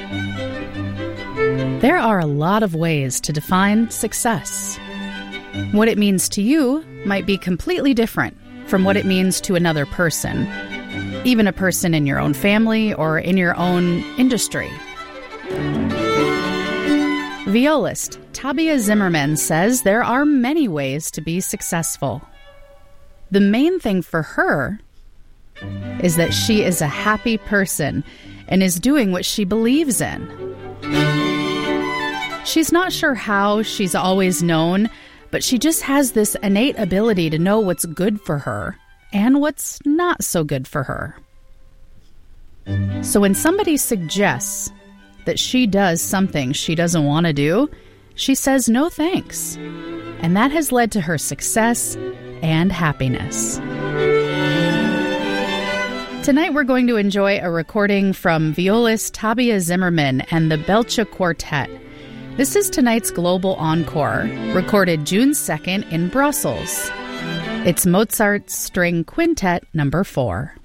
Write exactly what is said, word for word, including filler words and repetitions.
There are a lot of ways to define success. What it means to you might be completely different from what it means to another person, even a person in your own family or in your own industry. Violist Tabia Zimmerman says there are many ways to be successful. The main thing for her is that she is a happy person and is doing what she believes in. She's not sure how she's always known, but she just has this innate ability to know what's good for her and what's not so good for her. So when somebody suggests that she does something she doesn't want to do, she says no thanks. And that has led to her success and happiness. Tonight we're going to enjoy a recording from violist Tabia Zimmerman and the Belcha Quartet. This is tonight's Global Encore, recorded June second in Brussels. It's Mozart's String Quintet number four.